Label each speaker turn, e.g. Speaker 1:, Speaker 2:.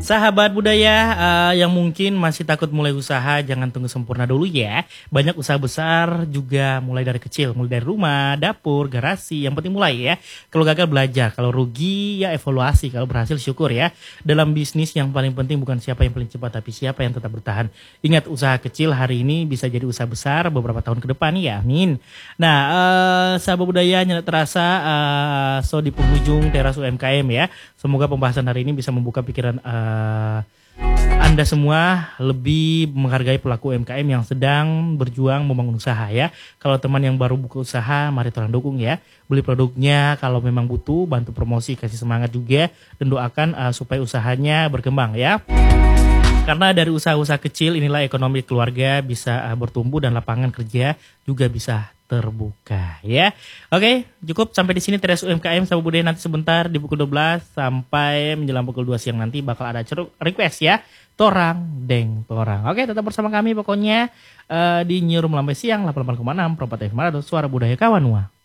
Speaker 1: Sahabat budaya yang mungkin masih takut mulai usaha, jangan tunggu sempurna dulu ya. Banyak usaha besar juga mulai dari kecil, mulai dari rumah, dapur, garasi, yang penting mulai ya. Kalau gagal belajar, kalau rugi ya evaluasi, kalau berhasil syukur ya. Dalam bisnis yang paling penting bukan siapa yang paling cepat, tapi siapa yang tetap bertahan. Ingat, usaha kecil hari ini bisa jadi usaha besar beberapa tahun ke depan ya, amin. Nah, sahabat budaya nyata terasa so di penghujung teras UMKM ya. Semoga pembahasan hari ini bisa membuka pikiran Anda semua lebih menghargai pelaku UMKM yang sedang berjuang membangun usaha ya. Kalau teman yang baru buka usaha, mari tolong dukung ya. Beli produknya kalau memang butuh, bantu promosi, kasih semangat juga, dan doakan supaya usahanya berkembang ya. Karena dari usaha-usaha kecil inilah ekonomi keluarga bisa bertumbuh dan lapangan kerja juga bisa terbuka ya. Oke, cukup sampai di sini Teras UMKM sama Budaya. Nanti sebentar di pukul 12 sampai menjelang pukul 2 siang nanti bakal ada request ya. Torang deng torang. Oke, tetap bersama kami pokoknya di Newsroom Lampai Siang 88,6 Propat FM Manado, Suara Budaya Kawanua.